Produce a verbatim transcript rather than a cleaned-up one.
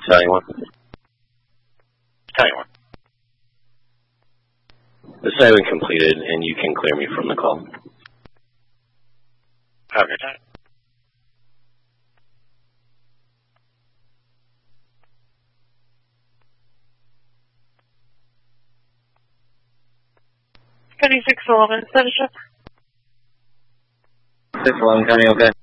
Battalion one. Battalion one. Assignment completed, and you can clear me from the call. Have a good time. County six eleven, status check. six eleven, County, okay.